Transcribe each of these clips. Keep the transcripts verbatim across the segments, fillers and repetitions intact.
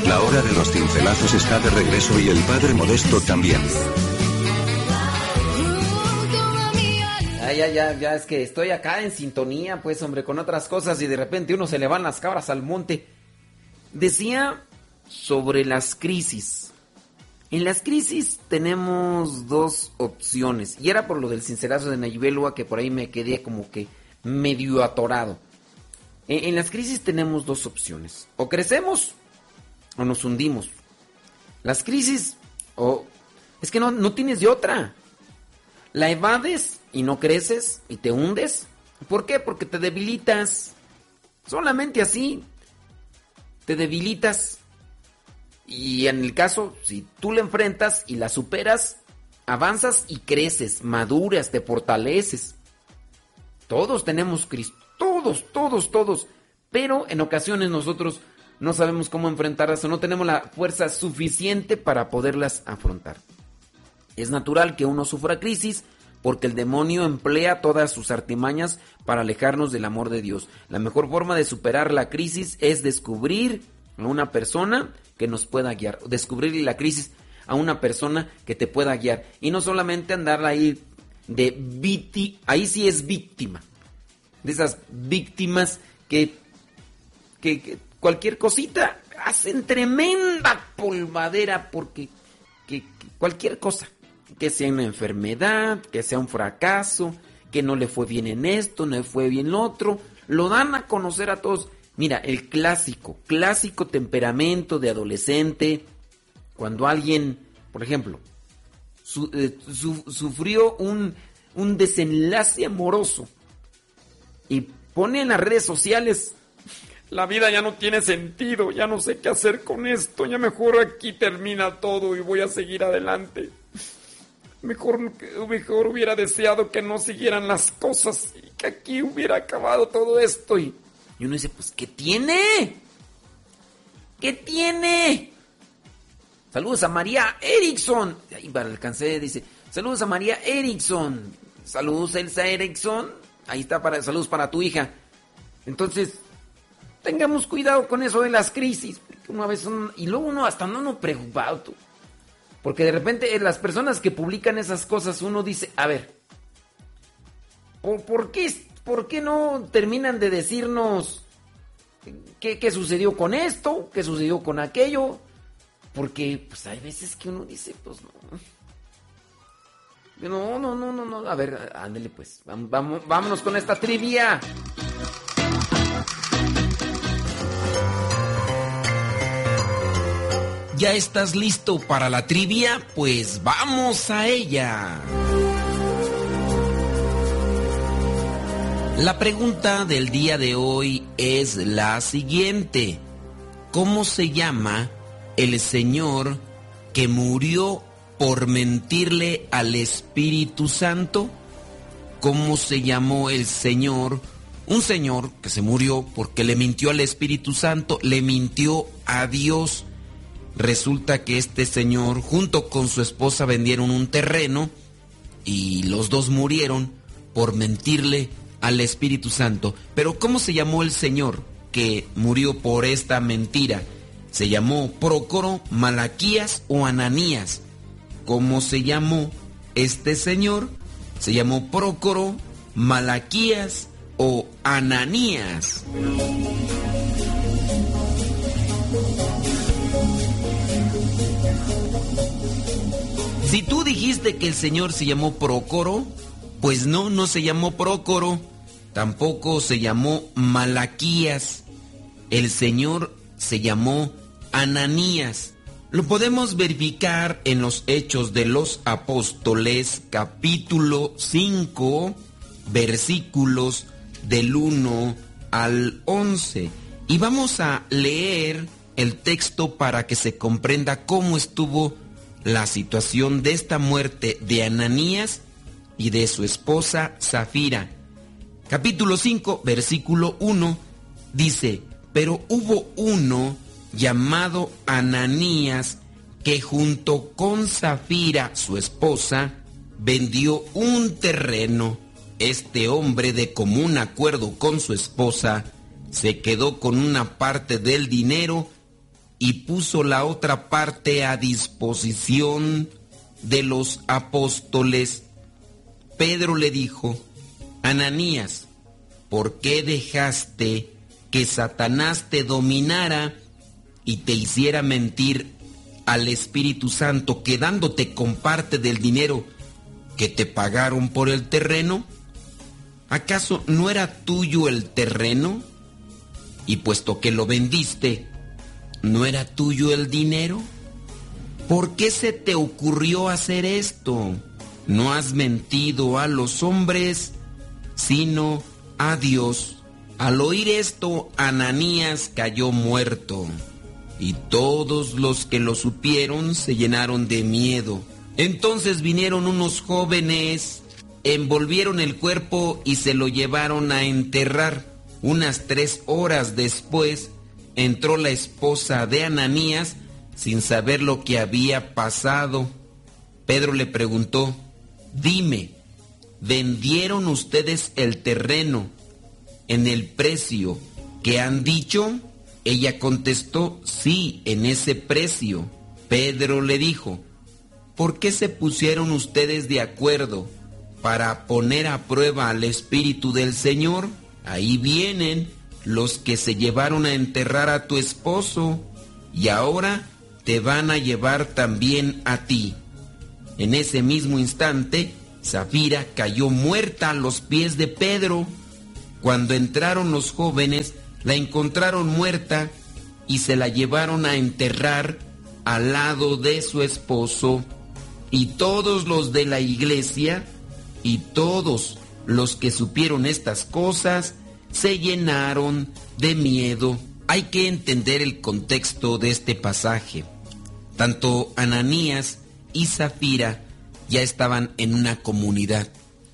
La hora de los cincelazos está de regreso y el padre Modesto también. Ya, ya, ya, ya, es que estoy acá en sintonía, pues, hombre, con otras cosas y de repente uno se le van las cabras al monte. Decía sobre las crisis. En las crisis tenemos dos opciones. Y era por lo del cincelazo de Nayib Bua que por ahí me quedé como que medio atorado. En, en las crisis tenemos dos opciones. O crecemos o nos hundimos. Las crisis, o es que no, no tienes de otra. La evades y no creces y te hundes. ¿Por qué? Porque te debilitas. Solamente así. Te debilitas. Y en el caso, si tú la enfrentas y la superas, avanzas y creces, maduras, te fortaleces. Todos tenemos crisis. Todos, todos, todos. Pero en ocasiones nosotros no sabemos cómo enfrentarlas o no tenemos la fuerza suficiente para poderlas afrontar. Es natural que uno sufra crisis porque el demonio emplea todas sus artimañas para alejarnos del amor de Dios. La mejor forma de superar la crisis es descubrir a una persona que nos pueda guiar. Descubrir la crisis a una persona que te pueda guiar. Y no solamente andar ahí de víctima, ahí sí es víctima. De esas víctimas que, que, que cualquier cosita hacen tremenda polvadera porque que, que cualquier cosa. Que sea una enfermedad, que sea un fracaso, que no le fue bien en esto, no le fue bien en lo otro. Lo dan a conocer a todos. Mira, el clásico, clásico temperamento de adolescente, cuando alguien, por ejemplo, su, eh, su, sufrió un, un desenlace amoroso y pone en las redes sociales, la vida ya no tiene sentido, ya no sé qué hacer con esto, ya mejor aquí termina todo y voy a seguir adelante. Mejor, mejor hubiera deseado que no siguieran las cosas y que aquí hubiera acabado todo esto. Y, y uno dice, pues, ¿qué tiene? ¿Qué tiene? Saludos a María Erickson. Ahí va, alcancé, dice. Saludos a María Erickson. Saludos, Elsa Erickson. Ahí está, para, saludos para tu hija. Entonces, tengamos cuidado con eso de las crisis. Porque una vez uno, y luego uno hasta no uno preocupado, tú. Porque de repente las personas que publican esas cosas, uno dice, a ver, ¿por, por, qué, ¿por qué no terminan de decirnos qué, qué sucedió con esto? ¿Qué sucedió con aquello? Porque pues hay veces que uno dice, pues no. No, no, no, no, no. A ver, ándale pues. Vamos, vamos, vámonos con esta trivia. ¿Ya estás listo para la trivia? Pues vamos a ella. La pregunta del día de hoy es la siguiente. ¿Cómo se llama el señor que murió por mentirle al Espíritu Santo? ¿Cómo se llamó el señor? Un señor que se murió porque le mintió al Espíritu Santo, le mintió a Dios. Resulta que este señor junto con su esposa vendieron un terreno y los dos murieron por mentirle al Espíritu Santo. Pero ¿cómo se llamó el señor que murió por esta mentira? ¿Se llamó Prócoro, Malaquías o Ananías? ¿Cómo se llamó este señor? ¿Se llamó Prócoro, Malaquías o Ananías? Si tú dijiste que el señor se llamó Prócoro, pues no, no se llamó Prócoro, tampoco se llamó Malaquías. El señor se llamó Ananías. Lo podemos verificar en los Hechos de los Apóstoles, capítulo cinco, versículos del uno al once. Y vamos a leer el texto para que se comprenda cómo estuvo la situación de esta muerte de Ananías y de su esposa Zafira. Capítulo cinco, versículo uno, dice: pero hubo uno llamado Ananías que junto con Zafira, su esposa, vendió un terreno. Este hombre, de común acuerdo con su esposa, se quedó con una parte del dinero y puso la otra parte a disposición de los apóstoles. Pedro le dijo: Ananías, ¿por qué dejaste que Satanás te dominara y te hiciera mentir al Espíritu Santo, quedándote con parte del dinero que te pagaron por el terreno? ¿Acaso no era tuyo el terreno? Y puesto que lo vendiste, ¿no era tuyo el dinero? ¿Por qué se te ocurrió hacer esto? No has mentido a los hombres, sino a Dios. Al oír esto, Ananías cayó muerto, y todos los que lo supieron se llenaron de miedo. Entonces vinieron unos jóvenes, envolvieron el cuerpo y se lo llevaron a enterrar. Unas tres horas después entró la esposa de Ananías sin saber lo que había pasado. Pedro le preguntó: dime, ¿vendieron ustedes el terreno en el precio que han dicho? Ella contestó: sí, en ese precio. Pedro le dijo: ¿por qué se pusieron ustedes de acuerdo para poner a prueba al Espíritu del Señor? Ahí vienen los que se llevaron a enterrar a tu esposo y ahora te van a llevar también a ti. En ese mismo instante, Safira cayó muerta a los pies de Pedro. Cuando entraron los jóvenes, la encontraron muerta y se la llevaron a enterrar al lado de su esposo. Y todos los de la iglesia y todos los que supieron estas cosas se llenaron de miedo. Hay que entender el contexto de este pasaje. Tanto Ananías y Safira ya estaban en una comunidad.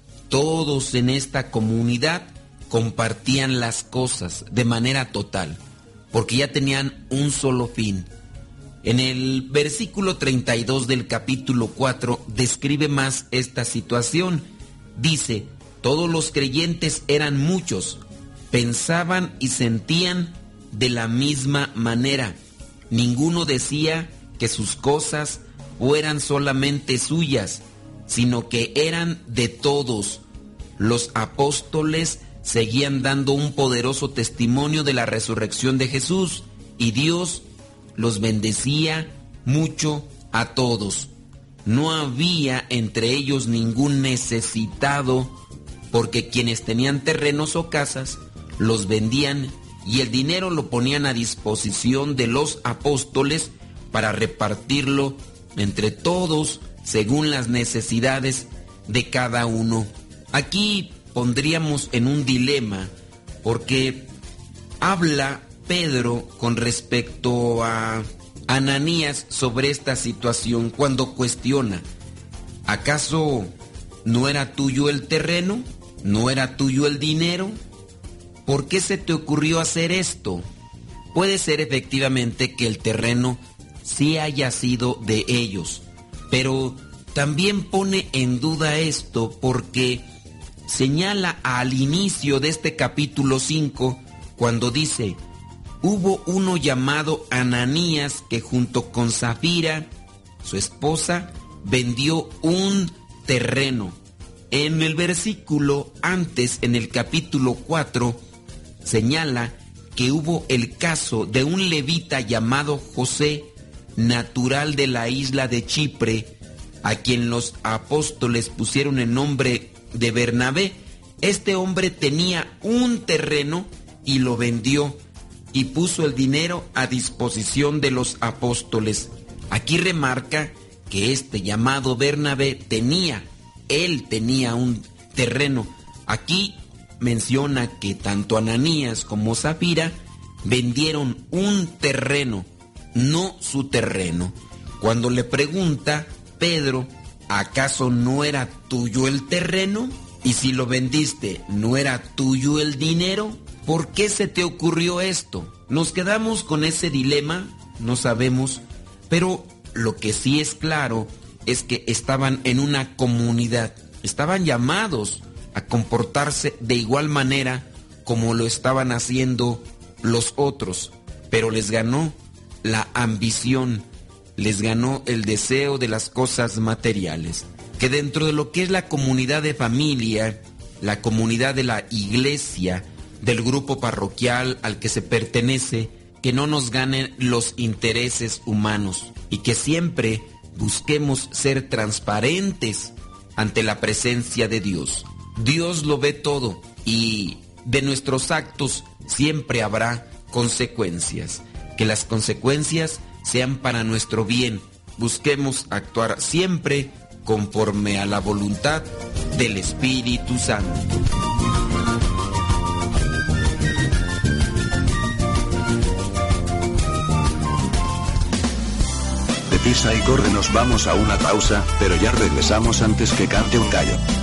Todos en esta comunidad compartían las cosas de manera total, porque ya tenían un solo fin. En el versículo treinta y dos del capítulo cuatro describe más esta situación. Dice: todos los creyentes eran muchos, pensaban y sentían de la misma manera. Ninguno decía que sus cosas fueran solamente suyas, sino que eran de todos. Los apóstoles seguían dando un poderoso testimonio de la resurrección de Jesús, y Dios los bendecía mucho a todos. No había entre ellos ningún necesitado, porque quienes tenían terrenos o casas los vendían y el dinero lo ponían a disposición de los apóstoles para repartirlo entre todos según las necesidades de cada uno. Aquí pondríamos en un dilema, porque habla Pedro con respecto a Ananías sobre esta situación cuando cuestiona: ¿acaso no era tuyo el terreno? ¿No era tuyo el dinero? ¿Por qué se te ocurrió hacer esto? Puede ser efectivamente que el terreno sí haya sido de ellos, pero también pone en duda esto porque señala al inicio de este capítulo cinco cuando dice: hubo uno llamado Ananías que junto con Safira, su esposa, vendió un terreno. En el versículo antes, en el capítulo cuatro, señala que hubo el caso de un levita llamado José, natural de la isla de Chipre, a quien los apóstoles pusieron el nombre de Bernabé. Este hombre tenía un terreno y lo vendió y puso el dinero a disposición de los apóstoles. Aquí remarca que este llamado Bernabé tenía, él tenía un terreno. Aquí menciona que tanto Ananías como Safira vendieron un terreno, no su terreno. Cuando le pregunta Pedro: ¿acaso no era tuyo el terreno? Y si lo vendiste, ¿no era tuyo el dinero? ¿Por qué se te ocurrió esto? Nos quedamos con ese dilema, no sabemos, pero lo que sí es claro es que estaban en una comunidad, estaban llamados a comportarse de igual manera como lo estaban haciendo los otros, pero les ganó la ambición, les ganó el deseo de las cosas materiales. Que dentro de lo que es la comunidad de familia, la comunidad de la iglesia, del grupo parroquial al que se pertenece, que no nos ganen los intereses humanos y que siempre busquemos ser transparentes ante la presencia de Dios. Dios lo ve todo y de nuestros actos siempre habrá consecuencias. Que las consecuencias sean para nuestro bien. Busquemos actuar siempre conforme a la voluntad del Espíritu Santo. Deprisa y corre, nos vamos a una pausa, pero ya regresamos antes que cante un gallo.